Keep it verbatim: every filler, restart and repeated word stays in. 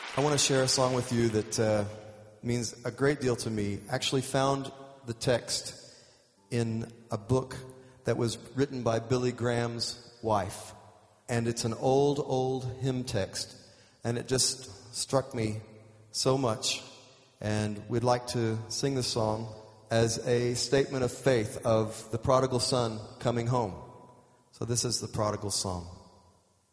I want to share a song with you that uh, means a great deal to me. Actually found the text in a book that was written by Billy Graham's wife. And it's an old, old hymn text. And it just struck me so much. And we'd like to sing the song as a statement of faith of the prodigal son coming home. So this is the prodigal song.